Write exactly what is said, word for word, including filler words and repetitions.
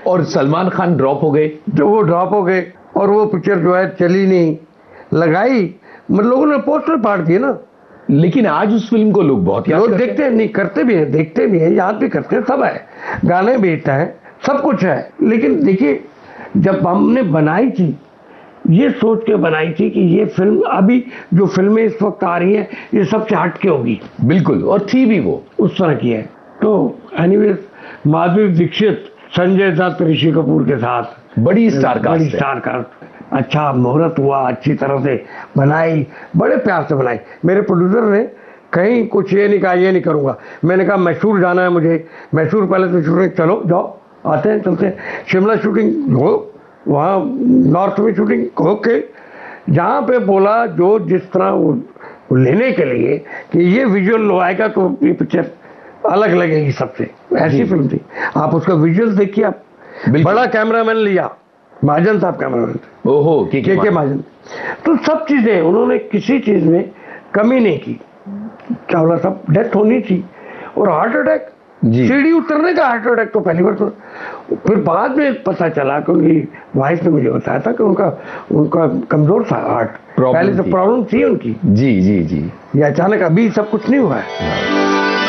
और सलमान खान ड्रॉप हो गए, तो वो ड्रॉप हो गए और वो पिक्चर जो है चली नहीं, लगाई मतलब लोगों ने पोस्टर फाड़ दिए ना। लेकिन आज उस फिल्म को लोग बहुत याद लोग करते देखते हैं, नहीं करते भी हैं, देखते भी हैं, याद भी करते हैं, सब है, गाने भी हिट हैं, सब कुछ है। लेकिन देखिए जब हमने बनाई थी, ये सोच के बनाई थी कि ये फिल्म, अभी जो फिल्में इस वक्त आ रही हैं ये सबसे हटके होगी। बिल्कुल, और थी भी वो उस तरह की है। तो एनीवेज माधुरी दीक्षित, संजय दत्त, ऋषि कपूर के साथ बड़ी स्टार कास्ट, बड़ी स्टार कास्ट, अच्छा मुहूर्त हुआ, अच्छी तरह से बनाई, बड़े प्यार से बनाई। मेरे प्रोड्यूसर ने कहीं कुछ ये नहीं कहा ये नहीं करूँगा। मैंने कहा मैसूर जाना है मुझे, मैसूर पहले तो शूटिंग, चलो जाओ, आते हैं चलते हैं। शिमला शूटिंग हो, वहाँ नॉर्थ में शूटिंग ओके, जहाँ पे बोला जो जिस तरह वो लेने के लिए कि ये विजुअल आएगा तो ये पिक्चर अलग लगेगी सबसे, ऐसी फिल्म थी। आप उसका विजुअल देखिए, आप बड़ा कैमरामैन लिया, महाजन साहब कैमरामैन, ओहो के के के महाजन। तो सब चीजें उन्होंने किसी चीज में कमी नहीं की। चावला साहब डेथ होनी थी और हार्ट अटैक, सीढ़ी उतरने का हार्ट अटैक तो पहली बार। तो फिर बाद में पता चला कि उनकी वाइफ ने मुझे बताया था कि उनका उनका कमजोर था हार्ट, पहले से प्रॉब्लम थी उनकी। जी जी जी, ये अचानक अभी सब कुछ नहीं हुआ है।